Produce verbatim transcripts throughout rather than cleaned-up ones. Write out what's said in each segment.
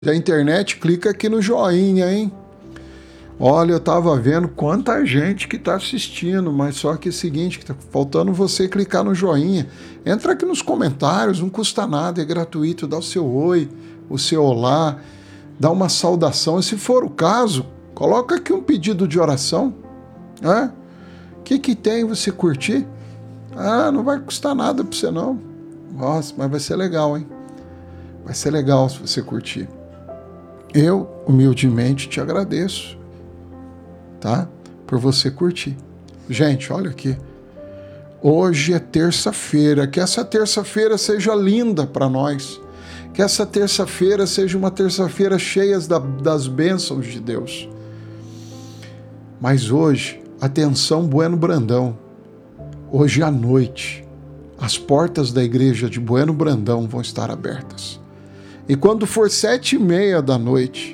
da internet, clica aqui no joinha, hein? Olha, eu tava vendo quanta gente que tá assistindo, mas só que é o seguinte, que tá faltando você clicar no joinha. Entra aqui nos comentários, não custa nada, é gratuito, dá o seu oi, o seu olá, dá uma saudação. E se for o caso, coloca aqui um pedido de oração. O que que tem você curtir? Ah, não vai custar nada pra você não. Nossa, mas vai ser legal, hein? Vai ser legal se você curtir. Eu, humildemente, te agradeço, tá? Por você curtir. Gente, olha aqui. Hoje é terça-feira. Que essa terça-feira seja linda para nós. Que essa terça-feira seja uma terça-feira cheia da, das bênçãos de Deus. Mas hoje, atenção, Bueno Brandão. Hoje à noite, as portas da igreja de Bueno Brandão vão estar abertas. E quando for sete e meia da noite,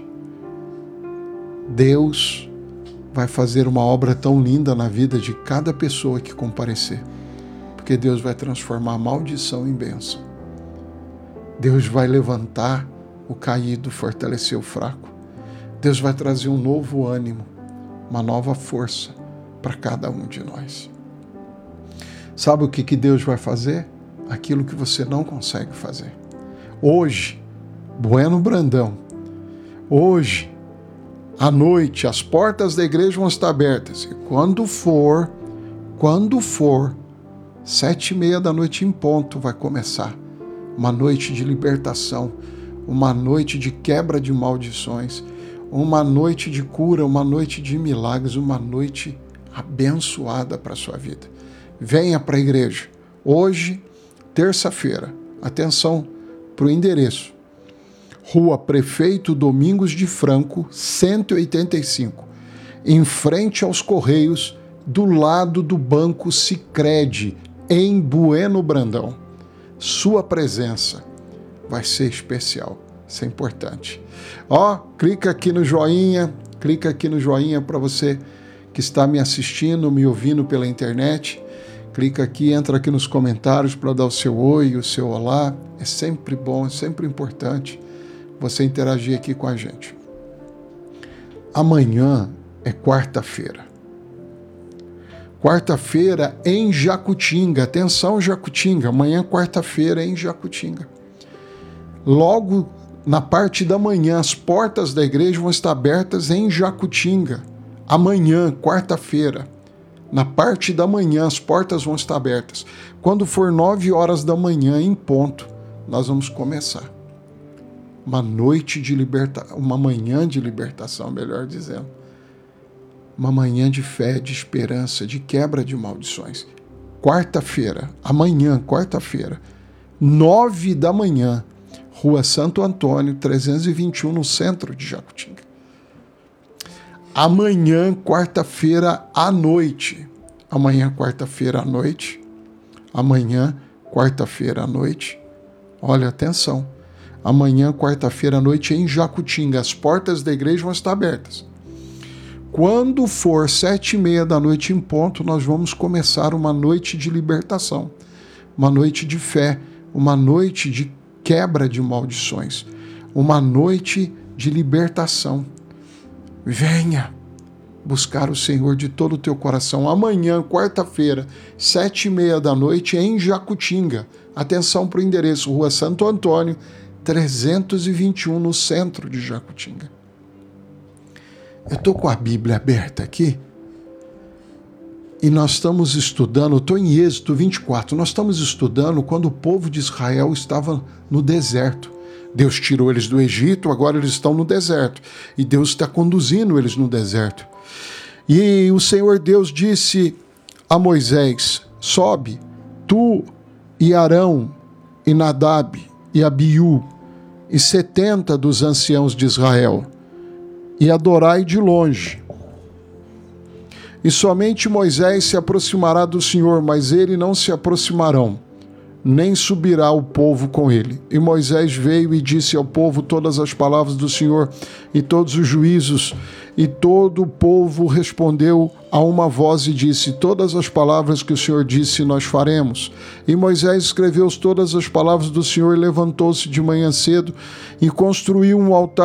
Deus vai fazer uma obra tão linda na vida de cada pessoa que comparecer. Porque Deus vai transformar a maldição em bênção. Deus vai levantar o caído, fortalecer o fraco. Deus vai trazer um novo ânimo, uma nova força para cada um de nós. Sabe o que, que Deus vai fazer? Aquilo que você não consegue fazer. Hoje, Bueno Brandão, hoje, à noite, as portas da igreja vão estar abertas. E quando for, quando for, sete e meia da noite em ponto vai começar uma noite de libertação, uma noite de quebra de maldições, uma noite de cura, uma noite de milagres, uma noite abençoada para a sua vida. Venha para a igreja. Hoje, terça-feira. Atenção para o endereço. Rua Prefeito Domingos de Franco, cento e oitenta e cinco. Em frente aos Correios, do lado do Banco Sicredi, em Bueno Brandão. Sua presença vai ser especial. Isso é importante. Ó, clica aqui no joinha, clica aqui no joinha para você que está me assistindo, me ouvindo pela internet. Clica aqui, entra aqui nos comentários para dar o seu oi, o seu olá. É sempre bom, é sempre importante você interagir aqui com a gente. Amanhã é quarta-feira. Quarta-feira em Jacutinga. Atenção, Jacutinga. Amanhã, quarta-feira, em Jacutinga. Logo na parte da manhã, as portas da igreja vão estar abertas em Jacutinga. Amanhã, quarta-feira. Na parte da manhã, as portas vão estar abertas. Quando for nove horas da manhã, em ponto, nós vamos começar. Uma noite de libertação, uma manhã de libertação, melhor dizendo. Uma manhã de fé, de esperança, de quebra de maldições. Quarta-feira, amanhã, quarta-feira, nove da manhã, Rua Santo Antônio, trezentos e vinte e um, no centro de Jacutinga. Amanhã, quarta-feira à noite. Amanhã, quarta-feira à noite. Amanhã, quarta-feira à noite. Olha, atenção. Amanhã, quarta-feira à noite, em Jacutinga. As portas da igreja vão estar abertas. Quando for sete e meia da noite em ponto, nós vamos começar uma noite de libertação. Uma noite de fé. Uma noite de quebra de maldições. Uma noite de libertação. Venha buscar o Senhor de todo o teu coração. Amanhã, quarta-feira, sete e meia da noite, em Jacutinga. Atenção para o endereço, Rua Santo Antônio, trezentos e vinte e um, no centro de Jacutinga. Eu estou com a Bíblia aberta aqui e nós estamos estudando, eu estou em Êxodo vinte e quatro, nós estamos estudando quando o povo de Israel estava no deserto. Deus tirou eles do Egito, agora eles estão no deserto. E Deus está conduzindo eles no deserto. E o Senhor Deus disse a Moisés, sobe, tu e Arão, e Nadab, e Abiú, e setenta dos anciãos de Israel, e adorai de longe. E somente Moisés se aproximará do Senhor, mas ele não se aproximarão. nem subirá o povo com ele. E Moisés veio e disse ao povo todas as palavras do Senhor e todos os juízos, e todo o povo respondeu a uma voz e disse: todas as palavras que o Senhor disse nós faremos. E Moisés escreveu todas as palavras do Senhor e levantou-se de manhã cedo e construiu um altar